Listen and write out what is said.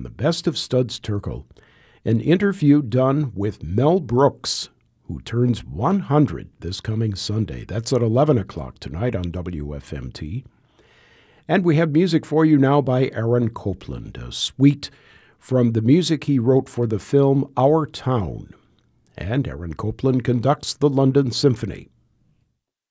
on the Best of Studs Terkel, an interview done with Mel Brooks, who turns 100 this coming Sunday. That's at 11 o'clock tonight on WFMT. And we have music for you now by Aaron Copland, a suite from the music he wrote for the film Our Town. And Aaron Copland conducts the London Symphony.